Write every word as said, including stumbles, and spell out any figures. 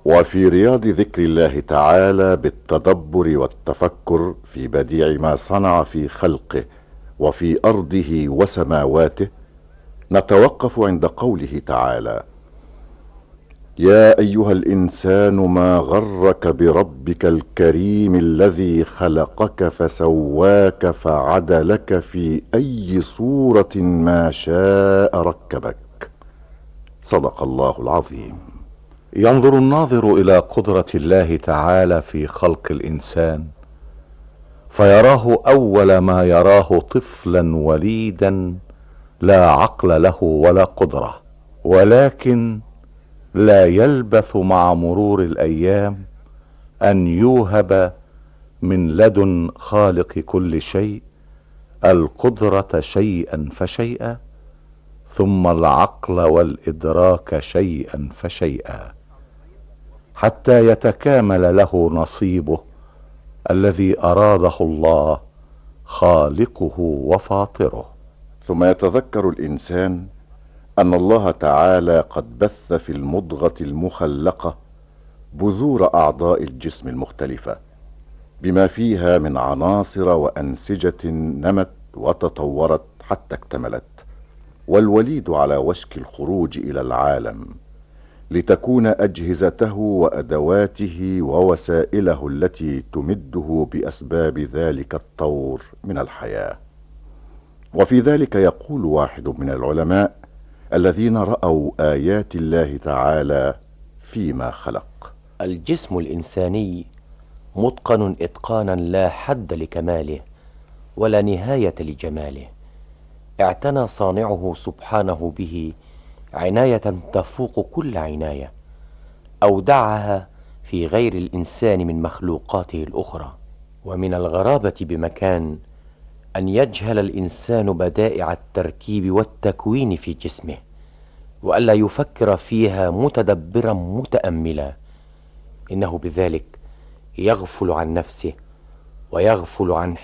وفي رياض ذكر الله تعالى بالتدبر والتفكر في بديع ما صنع في خلقه وفي أرضه وسماواته، نتوقف عند قوله تعالى: يا أيها الإنسان ما غرك بربك الكريم الذي خلقك فسواك فعدلك في أي صورة ما شاء ركبك. صدق الله العظيم. ينظر الناظر الى قدرة الله تعالى في خلق الانسان فيراه اول ما يراه طفلا وليدا لا عقل له ولا قدرة، ولكن لا يلبث مع مرور الايام ان يوهب من لدن خالق كل شيء القدرة شيئا فشيئا، ثم العقل والادراك شيئا فشيئا، حتى يتكامل له نصيبه الذي اراده الله خالقه وفاطره. ثم يتذكر الإنسان أن الله تعالى قد بث في المضغة المخلقة بذور أعضاء الجسم المختلفة بما فيها من عناصر وأنسجة نمت وتطورت حتى اكتملت، والوليد على وشك الخروج إلى العالم لتكون أجهزته وأدواته ووسائله التي تمده بأسباب ذلك الطور من الحياة. وفي ذلك يقول واحد من العلماء الذين رأوا آيات الله تعالى فيما خلق: الجسم الإنساني متقن إتقانا لا حد لكماله ولا نهاية لجماله، اعتنى صانعه سبحانه به عناية تفوق كل عناية، أودعها في غير الإنسان من مخلوقاته الأخرى. ومن الغرابة بمكان أن يجهل الإنسان بدائع التركيب والتكوين في جسمه، وألا يفكر فيها متدبرا متأملا، إنه بذلك يغفل عن نفسه ويغفل عن